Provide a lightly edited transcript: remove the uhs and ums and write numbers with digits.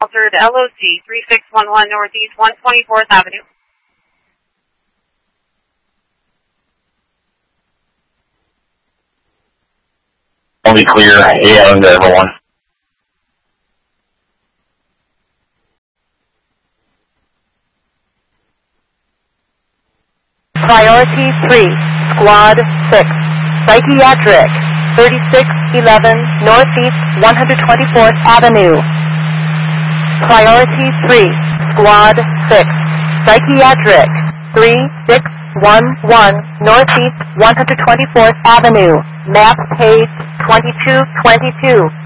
altered LOC 3611 Northeast 124th Avenue. Only clear. AM to everyone. Priority 3, Squad 6, Psychiatric, 3611 Northeast 124th Avenue. Priority 3, Squad 6, Psychiatric, 3611 Northeast 124th Avenue. Map page 2222.